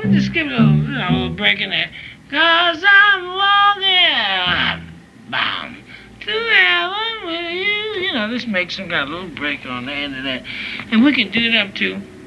Just give it a little break in there. Cause I'm walking bound to heaven with you. Just make some kind of little break on the end of that. And we can do it up to